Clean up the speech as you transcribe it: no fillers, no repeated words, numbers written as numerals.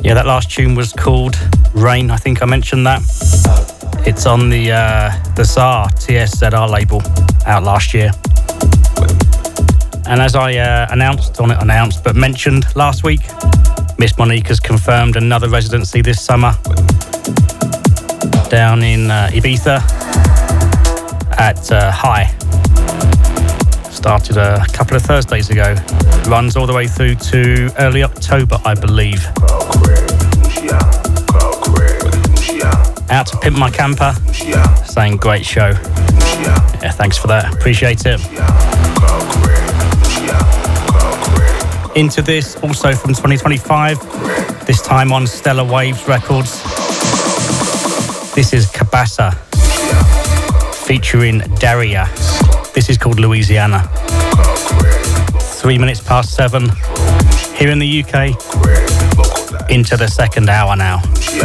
Yeah, that last tune was called Rain. I think I mentioned that. It's on the Tsar TSZR label, out last year. And as I mentioned last week, Miss Monique has confirmed another residency this summer down in Ibiza at High. Started a couple of Thursdays ago. Runs all the way through to early October, I believe. Out to Pimp My Camper, saying great show. Yeah, thanks for that, appreciate it. Into this, also from 2025, this time on Stellar Waves Records. This is Cabasa, featuring Daria. This is called Louisiana. 3 minutes past 7, here in the UK, into the second hour now.